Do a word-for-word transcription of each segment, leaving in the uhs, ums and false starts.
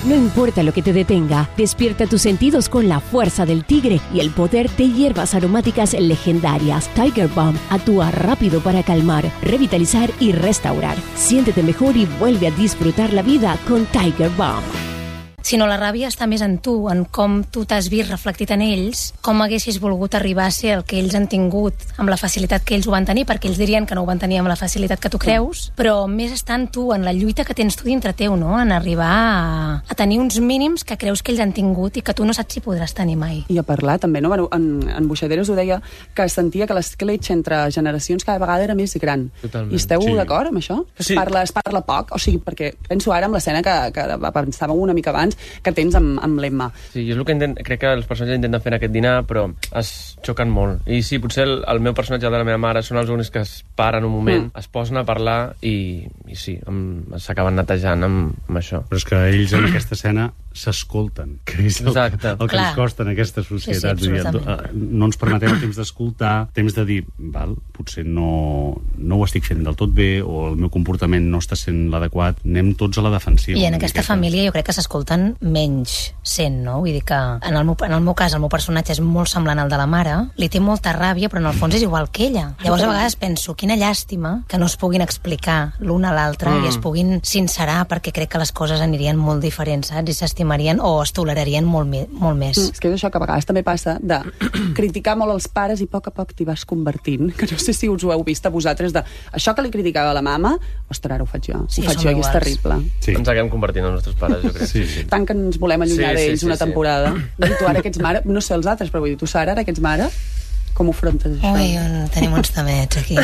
No importa lo que te detenga, despierta tus sentidos con la fuerza del tigre y el poder de hierbas aromáticas legendarias. Tiger Balm actúa rápido para calmar, revitalizar y restaurar. Siéntete mejor y vuelve a disfrutar la vida con Tiger Balm. Sinó la ràbia està més en tu, en com tu t'has vist reflectit en ells, com haguessis volgut arribar a ser el que ells han tingut amb la facilitat que ells ho van tenir, perquè ells dirien que no ho van tenir amb la facilitat que tu creus, però més està en tu, en la lluita que tens tu dintre teu, no? En arribar a, a tenir uns mínims que creus que ells han tingut i que tu no saps si podràs tenir mai. I a parlar també, no? Bueno, en, en Buixaderes ho deia, que sentia que l'escletxa entre generacions cada vegada era més gran. Totalment. I esteu Sí. d'acord amb això? Que es, Sí. parla, es parla poc? O sigui, perquè penso ara en l'escena que, que pensàvem una mica abans, que tens amb, amb l'Emma. Sí, jo és el que intent, crec que els personatges intenten fer en aquest dinar, però es xoquen molt. I sí, potser el, el meu personatge i el de la meva mare són els únics que es paren un moment, mm. es posen a parlar i, i sí, s'acaben netejant amb, amb això. Però és que ells en aquesta escena s'escolten, que és el, Exacte. el que Clar. ens costa en aquestes societats. Sí, sí, Vull dir, no ens permetem temps d'escoltar, temps de dir, val, potser no, no ho estic fent del tot bé o el meu comportament no està sent l'adequat, anem tots a la defensiva. I en aquesta família jo crec que s'escolten menys sent, no? Vull dir que en el, meu, en el meu cas el meu personatge és molt semblant al de la mare, li té molta ràbia però en el fons és igual que ella. Llavors a vegades penso, quina llàstima que no es puguin explicar l'un a l'altre mm. i es puguin sincerar, perquè crec que les coses anirien molt diferents, saps? I s'estimarien o es tolerarien molt, me, molt més. Mm, és que és això que a vegades també passa de criticar molt els pares i a poc a poc t'hi vas convertint, que no sé si us ho heu vist a vosaltres, de això que li criticava a la mama, ostres, ara ho faig jo, Sí, ho faig som jo i és iguals. terrible. Sí. Ens acabem convertint els nostres pares, jo crec. Sí, sí. Tant que ens volem allunyar Sí, sí, d'ells sí, una sí. temporada. I tu ara que ets mare, no sé els altres, però vull dir, tu Sara, ara que ets mare, com ho afrontes això? Ui, un, tenim uns tamets aquí.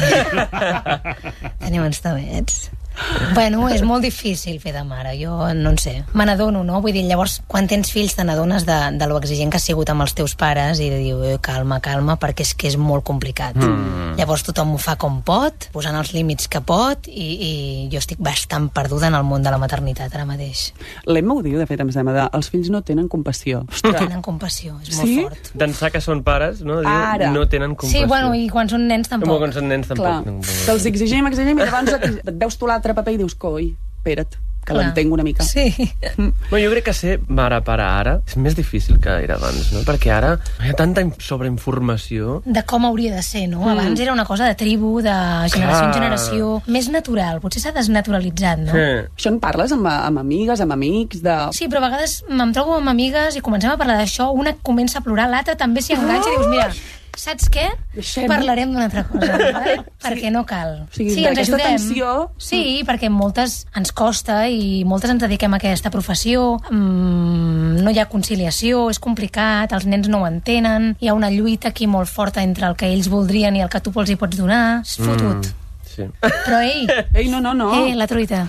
Tenim uns tamets. Bueno, és molt difícil fer de mare, jo no en sé. Me n'adono, no? Vull dir, llavors, quan tens fills te n'adones de, de lo exigent que has sigut amb els teus pares i de dir, eh, calma, calma, perquè és que és molt complicat. Mm. Llavors tothom ho fa com pot, posant els límits que pot, i, i jo estic bastant perduda en el món de la maternitat ara mateix. L'Emma ho diu, de fet, em sembla, de, els fills no tenen compassió. No tenen compassió, és molt Sí? fort. D'ençà que són pares, no? Diu, Ara. no tenen compassió. Sí, bueno, i quan són nens Com tampoc. quan són nens Clar, tampoc. te'ls exigim, exigim, i llavors et, et veus tu l'altre paper i dius, coi, espera't, que Clar. l'entenc una mica. Sí. No, jo crec que ser mare-pare ara és més difícil que era abans, no? Perquè ara hi ha tanta in- sobreinformació. De com hauria de ser, no? Abans era una cosa de tribu, de generació en generació, més natural, potser s'ha desnaturalitzat, no? Sí. Això en parles amb, amb amigues, amb amics, de... Sí, però a vegades me'n trobo amb amigues i comencem a parlar d'això, una comença a plorar, l'altra també s'hi enganxa i dius, mira, saps què? Deixem-ho. Parlarem d'una altra cosa, vale? Perquè no cal. O sigui, sí, ens d'aquesta ajudem. tensió- Sí, perquè moltes ens costa i moltes ens dediquem a aquesta professió, mm, no hi ha conciliació, és complicat, els nens no ho entenen, hi ha una lluita aquí molt forta entre el que ells voldrien i el que tu els hi pots donar, és fotut. Sí. Però ei, Ei, no, no, no. eh, la truita.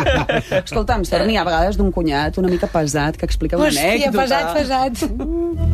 Escolta'm, sort n'hi ha a vegades d'un cunyat una mica pesat que explica una Hòstia, anècdota. pesat, pesat.